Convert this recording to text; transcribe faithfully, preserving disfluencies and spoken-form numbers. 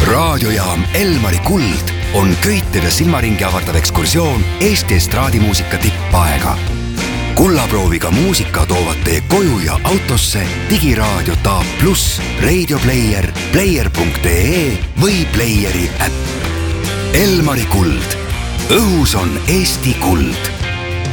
raadiojaam Elmari Kuld on köitede silmaringi avardav ekskursioon Eesti estraadimuusika tippaega. Kullaprooviga muusika toovad teie koju ja autosse digiraadio Taab Plus, Radio Player, player punkt ee või Playeri äpp. Elmari Kuld. Õhus on Eesti kuld.